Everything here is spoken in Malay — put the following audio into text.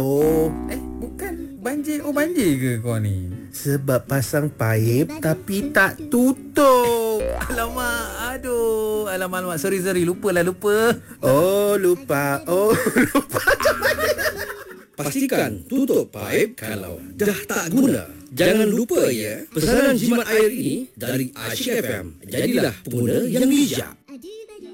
Bukan banjir. Oh, banjir ke kau ni? Sebab pasang paip tapi tak tutup. Alamak, aduh. Alamak. Sorry. Lupa. Oh, lupa. Pastikan tutup paip kalau dah tak guna. Jangan lupa ya, pesanan jimat air ini dari Asyik FM. Jadilah pengguna yang bijak.